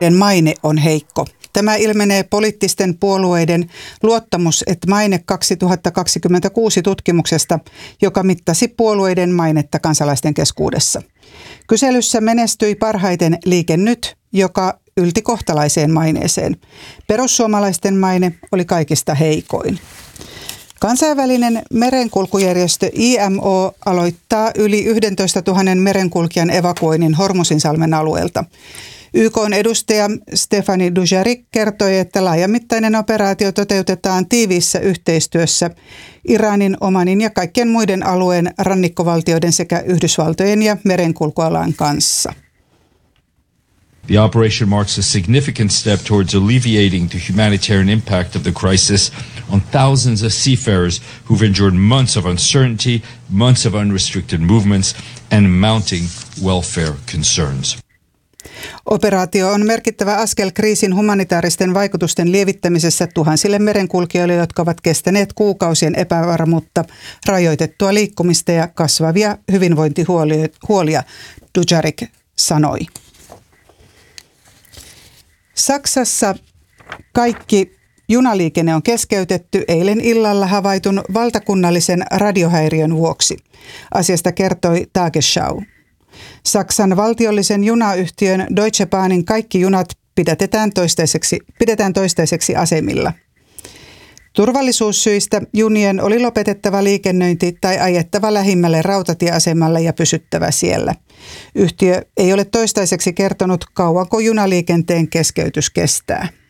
maine on heikko. Tämä ilmenee poliittisten puolueiden luottamus, että maine 2026 tutkimuksesta, joka mittasi puolueiden mainetta kansalaisten keskuudessa. Kyselyssä menestyi parhaiten Liike Nyt, joka ylti kohtalaiseen maineeseen. Perussuomalaisten maine oli kaikista heikoin. Kansainvälinen merenkulkujärjestö IMO aloittaa yli 11 000 merenkulkijan evakuoinnin Hormuzinsalmen alueelta. YK:n edustaja Stéphane Dujarric kertoi, että laajamittainen operaatio toteutetaan tiiviissä yhteistyössä Iranin, Omanin ja kaikkien muiden alueen rannikkovaltioiden sekä Yhdysvaltojen ja merenkulkualan kanssa. The operation marks a significant step towards alleviating the humanitarian impact of the crisis on thousands of seafarers who've endured months of uncertainty, months of unrestricted movements, and mounting welfare concerns. Operaatio on merkittävä askel kriisin humanitaaristen vaikutusten lievittämisessä tuhansille merenkulkijoille, jotka ovat kestäneet kuukausien epävarmuutta, rajoitettua liikkumista ja kasvavia hyvinvointihuolia, Dujarric sanoi. Saksassa kaikki junaliikenne on keskeytetty eilen illalla havaitun valtakunnallisen radiohäiriön vuoksi. Asiasta kertoi Tagesschau. Saksan valtiollisen junayhtiön Deutsche Bahnin kaikki junat pidetään toistaiseksi asemilla. Turvallisuussyistä junien oli lopetettava liikennöinti tai ajettava lähimmälle rautatieasemalle ja pysyttävä siellä. Yhtiö ei ole toistaiseksi kertonut, kauanko junaliikenteen keskeytys kestää.